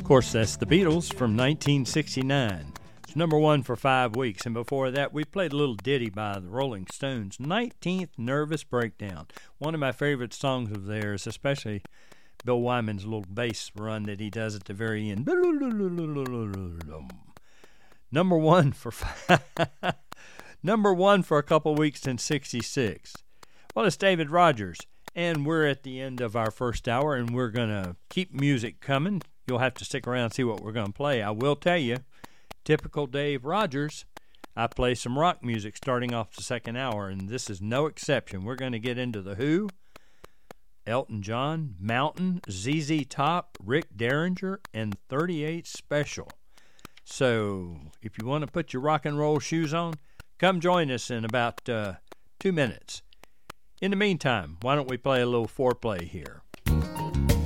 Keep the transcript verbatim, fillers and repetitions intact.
course, that's the Beatles from nineteen sixty-nine. It's number one for five weeks, and before that, we played a little ditty by the Rolling Stones, nineteenth Nervous Breakdown. One of my favorite songs of theirs, especially Bill Wyman's little bass run that he does at the very end. Number one for five, number one for a couple weeks in sixty-six. Well, it's David Rogers, and we're at the end of our first hour, and we're going to keep music coming. You'll have to stick around and see what we're going to play. I will tell you, typical Dave Rogers, I play some rock music starting off the second hour, and this is no exception. We're going to get into The Who, Elton John, Mountain, Z Z Top, Rick Derringer, and thirty-eight Special. So if you want to put your rock and roll shoes on, come join us in about uh, two minutes. In the meantime, why don't we play a little foreplay here?